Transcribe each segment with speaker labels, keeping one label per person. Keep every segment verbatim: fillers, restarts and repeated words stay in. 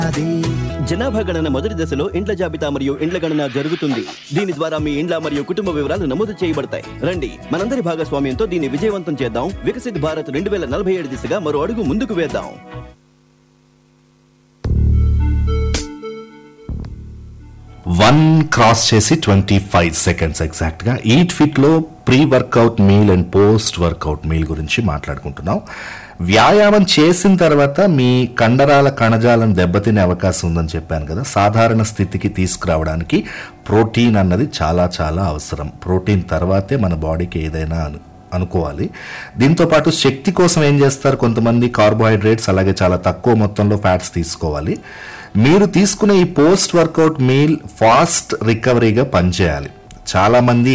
Speaker 1: జనాభా గణన మొదటి దశలో ఇండ్ల జాబితా మరియు ఇండ్ల గణన జరుగుతుంది. దీని ద్వారా మీ ఇండ్ల మరియు కుటుంబ వివరాలు నమోదు చేయబడతాయి. రండి మనందరి భాగస్వామ్యంతో దీన్ని విజయవంతం చేద్దాం. వికసిత్ భారత్ రెండు వేల నలభై ఏడు దిశగా మరో అడుగు ముందుకు వేద్దాం.
Speaker 2: వన్ క్రాస్ చేసి ట్వంటీ ఫైవ్ సెకండ్స్ ఎగ్జాక్ట్గా eat ఫిట్లో pre workout meal and post workout meal గురించి మాట్లాడుకుంటున్నాం. వ్యాయామం చేసిన తర్వాత మీ కండరాల కణజాలం దెబ్బతినే అవకాశం ఉందని చెప్పాను కదా. సాధారణ స్థితికి తీసుకురావడానికి ప్రోటీన్ అన్నది చాలా చాలా అవసరం. ప్రోటీన్ తర్వాతే మన బాడీకి ఏదైనా అను అనుకోవాలి. దీంతోపాటు శక్తి కోసం ఏం చేస్తారు, కొంతమంది కార్బోహైడ్రేట్స్ అలాగే చాలా తక్కువ మొత్తంలో ఫ్యాట్స్ తీసుకోవాలి. మీరు తీసుకునే ఈ పోస్ట్ వర్కౌట్ మీల్ ఫాస్ట్ రికవరీగా పనిచేయాలి. చాలామంది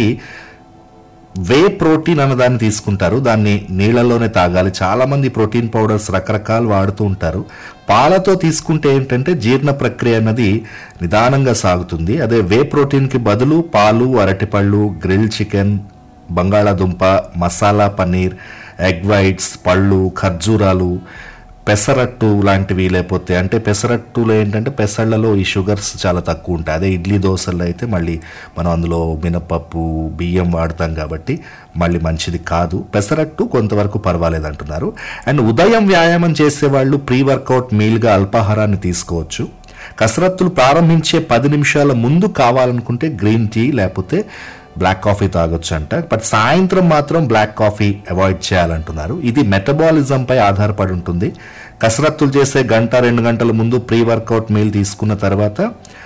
Speaker 2: వే ప్రోటీన్ అన్నదాన్ని తీసుకుంటారు, దాన్ని నీళ్లలోనే తాగాలి. చాలామంది ప్రోటీన్ పౌడర్స్ రకరకాలు వాడుతూ ఉంటారు. పాలతో తీసుకుంటే ఏంటంటే జీర్ణ ప్రక్రియ అన్నది నిదానంగా సాగుతుంది. అదే వే ప్రోటీన్కి బదులు పాలు, అరటిపళ్ళు, గ్రిల్ చికెన్, బంగాళాదుంప, మసాలా పన్నీర్, ఎగ్ వైట్స్, పళ్ళు, ఖర్జూరాలు, పెసరట్టు లాంటివి, లేకపోతే అంటే పెసరట్టులో ఏంటంటే పెసళ్లలో ఈ షుగర్స్ చాలా తక్కువ ఉంటాయి. అదే ఇడ్లీ దోశల్లో అయితే మళ్ళీ మనం అందులో మినపప్పు, బియ్యం వాడతాం కాబట్టి మళ్ళీ మంచిది కాదు. పెసరట్టు కొంతవరకు పర్వాలేదు అంటున్నారు. అండ్ ఉదయం వ్యాయామం చేసేవాళ్ళు ప్రీ వర్కౌట్ మీల్గా అల్పాహారాన్ని తీసుకోవచ్చు. కసరత్తులు ప్రారంభించే పది నిమిషాల ముందు కావాలనుకుంటే గ్రీన్ టీ లేకపోతే బ్లాక్ కాఫీ తాగొచ్చు అంట. బట్ సాయంత్రం మాత్రం బ్లాక్ కాఫీ అవాయిడ్ చేయాలంటున్నారు. ఇది మెటబాలిజంపై ఆధారపడి ఉంటుంది. కసరత్తులు చేసే గంట రెండు గంటల ముందు ప్రీ వర్కౌట్ మీల్ తీసుకున్న తర్వాత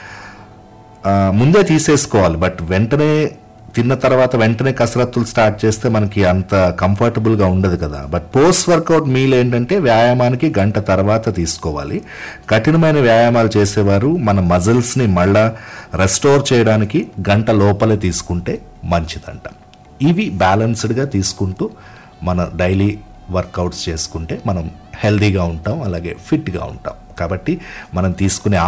Speaker 2: ముందే తీసేసుకోవాలి. బట్ వెంటనే తిన్న తర్వాత వెంటనే కసరత్తులు స్టార్ట్ చేస్తే మనకి అంత కంఫర్టబుల్గా ఉండదు కదా. బట్ పోస్ట్ వర్కౌట్ మీల్ ఏంటంటే వ్యాయామానికి గంట తర్వాత తీసుకోవాలి. కఠినమైన వ్యాయామాలు చేసేవారు మన మజిల్స్ని మళ్ళా రెస్టోర్ చేయడానికి గంట లోపలే తీసుకుంటే మంచిదంట. ఇవి బ్యాలెన్స్డ్గా తీసుకుంటూ మన డైలీ వర్కౌట్స్ చేసుకుంటే మనం హెల్దీగా ఉంటాం, అలాగే ఫిట్గా ఉంటాం. కాబట్టి మనం తీసుకునే